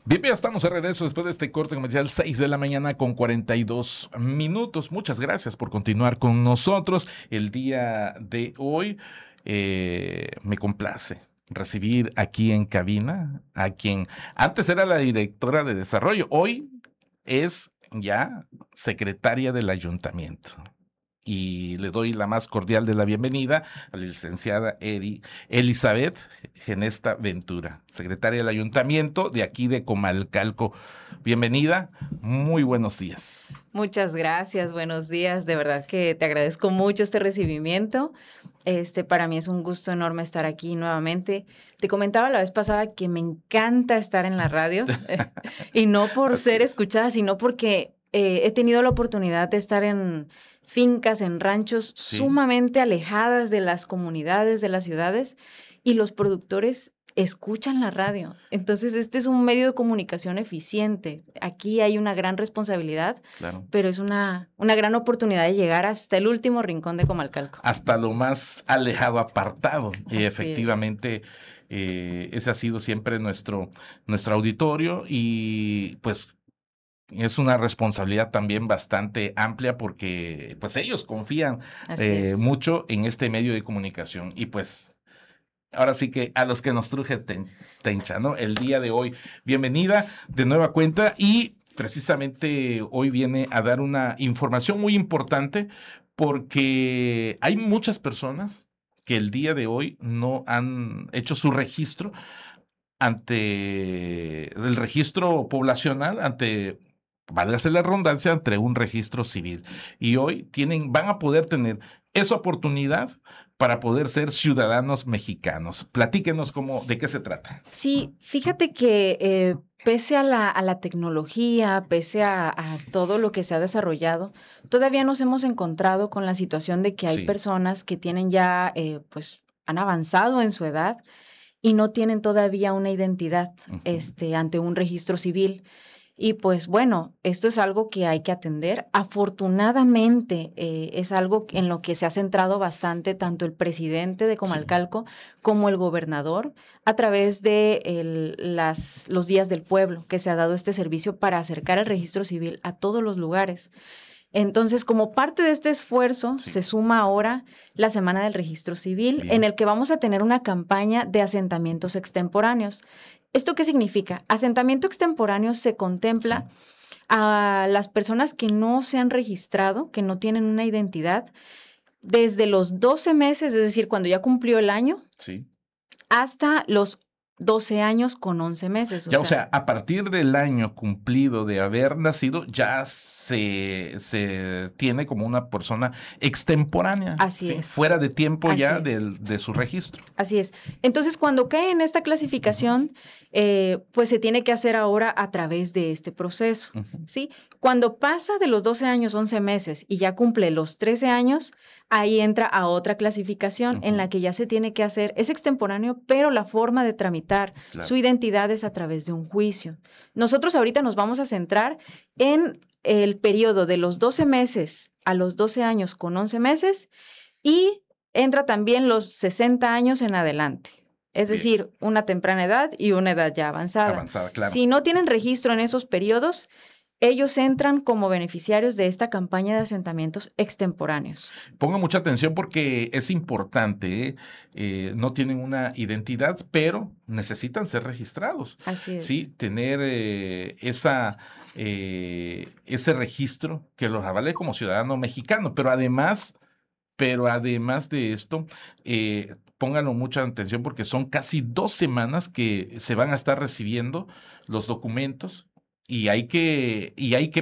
Bien, ya estamos de regreso después de este corte comercial, 6 de la mañana con 42 minutos. Muchas gracias por continuar con nosotros. El día de hoy me complace recibir aquí en cabina a quien antes era la directora de desarrollo, hoy es ya secretaria del ayuntamiento. Y le doy la más cordial de la bienvenida a la licenciada Elizabeth Genesta Ventura, secretaria del ayuntamiento de aquí de Comalcalco. Bienvenida, muy buenos días. Muchas gracias, buenos días. De verdad que te agradezco mucho este recibimiento. Para mí es un gusto enorme estar aquí nuevamente. Te comentaba la vez pasada que me encanta estar en la radio y no por ser escuchada, sino porque he tenido la oportunidad de estar en fincas, en ranchos sumamente alejadas de las comunidades, de las ciudades, y los productores escuchan la radio. Entonces, este es un medio de comunicación eficiente. Aquí hay una gran responsabilidad, pero es una gran oportunidad de llegar hasta el último rincón de Comalcalco. Hasta lo más alejado, apartado. Y efectivamente, es. Ese ha sido siempre nuestro auditorio y pues es una responsabilidad también bastante amplia porque pues ellos confían mucho en este medio de comunicación y pues ahora sí que a los que nos truje Tencha, ¿no? El día de hoy, bienvenida de nueva cuenta y precisamente hoy viene a dar una información muy importante porque hay muchas personas que el día de hoy no han hecho su registro ante el registro poblacional, ante, válgase la redundancia, ante un registro civil. Y hoy van a poder tener esa oportunidad para poder ser ciudadanos mexicanos. Platíquenos de qué se trata. Sí, fíjate que pese a la tecnología, pese a todo lo que se ha desarrollado, todavía nos hemos encontrado con la situación de que hay personas que tienen ya, pues, han avanzado en su edad y no tienen todavía una identidad ante un registro civil. Y pues bueno, esto es algo que hay que atender. Afortunadamente es algo en lo que se ha centrado bastante tanto el presidente de Comalcalco como el gobernador a través de los días del pueblo, que se ha dado este servicio para acercar el registro civil a todos los lugares. Entonces, como parte de este esfuerzo, se suma ahora la Semana del Registro Civil, en el que vamos a tener una campaña de asentamientos extemporáneos. ¿Esto qué significa? Asentamiento extemporáneo se contempla a las personas que no se han registrado, que no tienen una identidad, desde los 12 meses, es decir, cuando ya cumplió el año, hasta los 12 años con 11 meses. O sea, a partir del año cumplido de haber nacido, ya se tiene como una persona extemporánea. Así es. Fuera de tiempo ya de su registro. Así es. Entonces, cuando cae en esta clasificación, pues se tiene que hacer ahora a través de este proceso, ¿sí? Cuando pasa de los 12 años, 11 meses y ya cumple los 13 años, ahí entra a otra clasificación en la que ya se tiene que hacer, es extemporáneo, pero la forma de tramitar su identidad es a través de un juicio. Nosotros ahorita nos vamos a centrar en el periodo de los 12 meses a los 12 años con 11 meses y entra también los 60 años en adelante. Es decir, una temprana edad y una edad ya avanzada. Claro. Si no tienen registro en esos periodos, ellos entran como beneficiarios de esta campaña de asentamientos extemporáneos. Ponga mucha atención porque es importante, no tienen una identidad, pero necesitan ser registrados. Así es. Sí, tener ese registro que los avale como ciudadano mexicano, pero además de esto, pónganlo mucha atención porque son casi 2 semanas que se van a estar recibiendo los documentos y hay que